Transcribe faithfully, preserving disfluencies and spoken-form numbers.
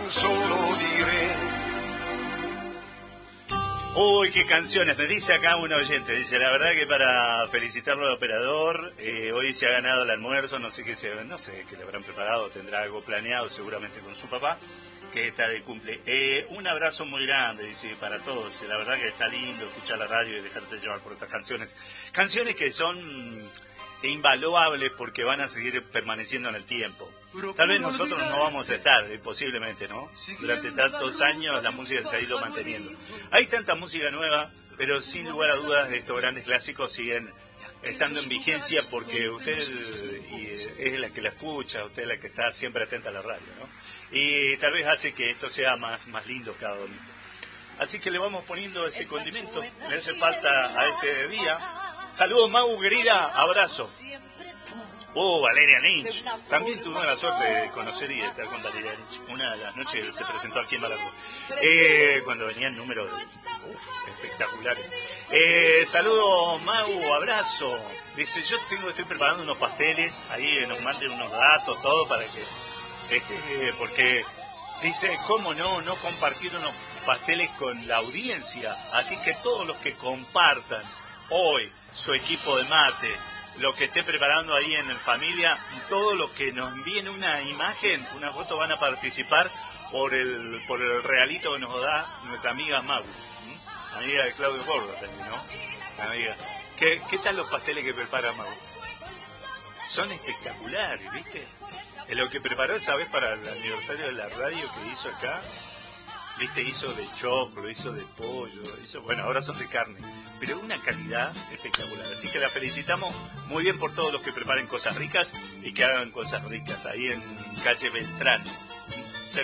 tan solo diré. Uy, qué canciones, me dice acá un oyente, dice, la verdad que para felicitarlo al operador, eh, hoy se ha ganado el almuerzo, no sé qué se, no sé qué le habrán preparado, tendrá algo planeado seguramente con su papá, que está de cumple. Eh, un abrazo muy grande, dice, para todos, la verdad que está lindo escuchar la radio y dejarse llevar por estas canciones. Canciones que son invaluables porque van a seguir permaneciendo en el tiempo. Tal vez nosotros no vamos a estar, eh, posiblemente, ¿no? Durante tantos años la música se ha ido manteniendo. Hay tanta música nueva, pero sin lugar a dudas estos grandes clásicos siguen estando en vigencia porque usted es la que la escucha, usted es la que está siempre atenta a la radio, ¿no? Y tal vez hace que esto sea más, más lindo cada domingo. Así que le vamos poniendo ese condimento, le hace falta a este día. Saludos, Mau, querida, abrazo. Oh, Valeria Lynch. También tuve la suerte de conocer y de estar con Valeria Lynch. Una de las noches se presentó aquí en Balaguer. Eh, cuando venían números uh, espectaculares. Eh, saludos, Mau, abrazo. Dice, yo tengo, estoy preparando unos pasteles. Ahí nos manden unos datos, todo para que... Este, porque dice, ¿cómo no, no compartir unos pasteles con la audiencia? Así que todos los que compartan hoy su equipo de mate, lo que esté preparando ahí en familia, todos los que nos envíen una imagen, una foto, van a participar por el por el regalito que nos da nuestra amiga Mau, ¿m? Amiga de Claudio Borda también, ¿no? Amiga. ¿Qué, ¿Qué tal los pasteles que prepara Mau? Son espectaculares, ¿viste? Lo que preparó esa vez para el aniversario de la radio que hizo acá, ¿viste? Hizo de choclo, hizo de pollo, hizo, bueno, ahora son de carne, pero una calidad espectacular. Así que la felicitamos muy bien por todos los que preparen cosas ricas y que hagan cosas ricas ahí en calle Beltrán.